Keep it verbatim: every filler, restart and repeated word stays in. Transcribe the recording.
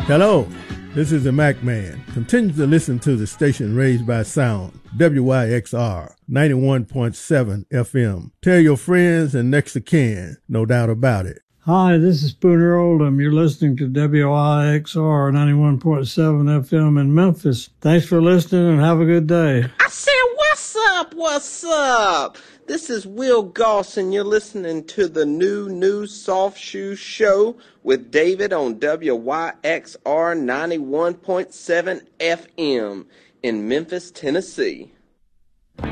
Hello, this is the Mac Man. Continue to listen to the station raised by sound, W Y X R ninety-one point seven F M. Tell your friends and next of kin, no doubt about it. Hi, this is Spooner Oldham. You're listening to W Y X R ninety-one point seven F M in Memphis. Thanks for listening and have a good day. I said, what's up? What's up? This is Will Goss, and you're listening to the new, new Soft Shoe Show with David on W Y X R ninety-one point seven F M in Memphis, Tennessee.